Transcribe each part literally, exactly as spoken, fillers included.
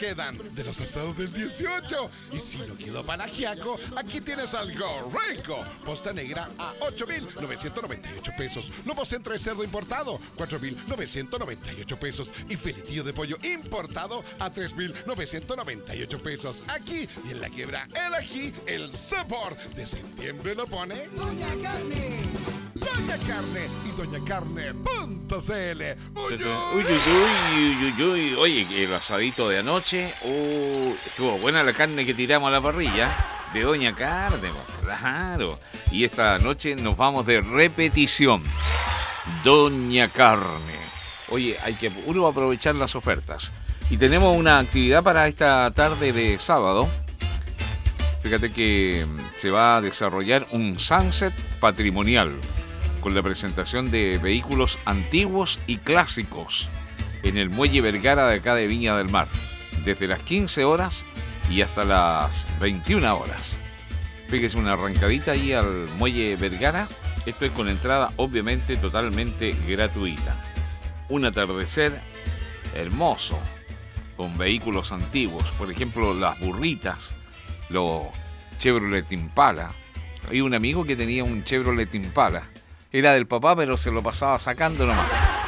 quedan de los asados del dieciocho. Y si no quedó para ajiaco, aquí tienes algo rico. Posta negra a ocho mil novecientos noventa y ocho pesos. Lomo centro de cerdo importado, cuatro mil novecientos noventa y ocho pesos. Y filetillo de pollo importado a tres mil novecientos noventa y ocho pesos. Aquí y en la quiebra el ají, el sabor de septiembre lo pone Doña Carne. Doña Carne y doña carne punto c l. Uy, uy, uy, uy, uy, uy. Oye, el asadito de anoche, uh, estuvo buena la carne que tiramos a la parrilla de Doña Carne, claro. Y esta noche nos vamos de repetición. Doña Carne. Oye, hay que uno aprovechar las ofertas. Y tenemos una actividad para esta tarde de sábado. Fíjate que se va a desarrollar un sunset patrimonial con la presentación de vehículos antiguos y clásicos en el Muelle Vergara de acá de Viña del Mar, desde las quince horas y hasta las veintiuna horas. Fíjese, una arrancadita ahí al Muelle Vergara. Esto es con entrada obviamente totalmente gratuita. Un atardecer hermoso con vehículos antiguos, por ejemplo las burritas, los Chevrolet Impala. Hay un amigo que tenía un Chevrolet Impala. Era del papá, pero se lo pasaba sacando nomás.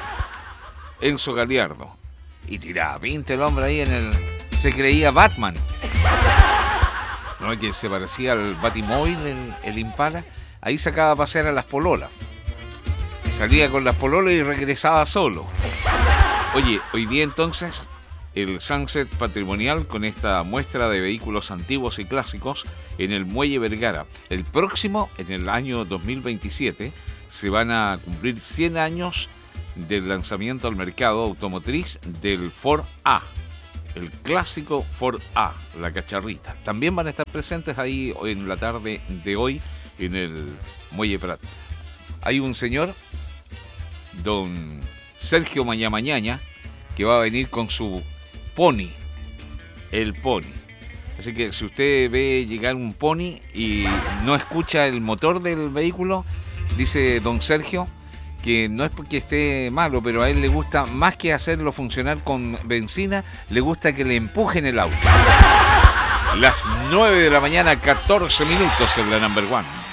Enzo Galiardo. Y tiraba pinta el hombre ahí en el... Se creía Batman. ¿No? Que se parecía al Batimóvil, el, el Impala. Ahí sacaba a pasear a las pololas. Salía con las pololas y regresaba solo. Oye, hoy día entonces... el Sunset Patrimonial con esta muestra de vehículos antiguos y clásicos en el Muelle Vergara. El próximo, en el año dos mil veintisiete, se van a cumplir cien años del lanzamiento al mercado automotriz del Ford A, el clásico Ford A, la cacharrita. También van a estar presentes ahí en la tarde de hoy en el Muelle Prat. Hay un señor, don Sergio Mañamañaña, que va a venir con su pony, el pony. Así que si usted ve llegar un pony y no escucha el motor del vehículo, dice don Sergio que no es porque esté malo, pero a él le gusta, más que hacerlo funcionar con benzina, le gusta que le empujen el auto. Las nueve de la mañana, catorce minutos en la number one.